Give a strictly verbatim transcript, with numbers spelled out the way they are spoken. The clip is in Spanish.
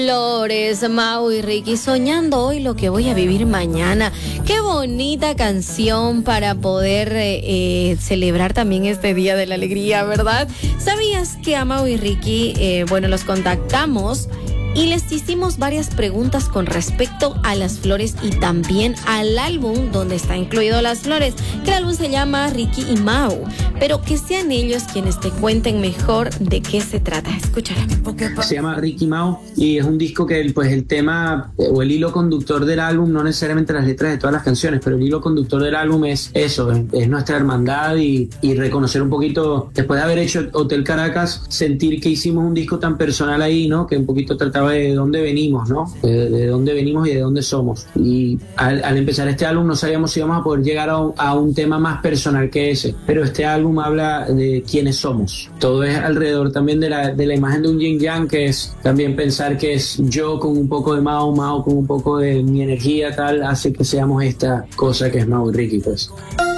Flores, Mau y Ricky, soñando hoy lo que voy a vivir mañana. Qué bonita canción para poder eh, eh, celebrar también este Día de la Alegría, ¿verdad? ¿Sabías que a Mau y Ricky, eh, bueno, los contactamos y les hicimos varias preguntas con respecto a las flores y también al álbum donde está incluido las flores, que el álbum se llama Ricky y Mau, pero que sean ellos quienes te cuenten mejor de qué se trata? Escúchala. Se llama Ricky y Mau y es un disco que pues el tema o el hilo conductor del álbum, no necesariamente las letras de todas las canciones, pero el hilo conductor del álbum es eso, es, es nuestra hermandad y, y reconocer un poquito, después de haber hecho Hotel Caracas, sentir que hicimos un disco tan personal ahí, ¿no? Que un poquito trataba de dónde venimos, ¿no? De, de dónde venimos y de dónde somos. Y al, al empezar este álbum no sabíamos si íbamos a poder llegar a un, a un tema más personal que ese, pero este álbum habla de quiénes somos. Todo es alrededor también de la, de la imagen de un yin yang, que es también pensar que es yo con un poco de Mau, Mau con un poco de mi energía, tal, hace que seamos esta cosa que es Mau y Ricky, pues.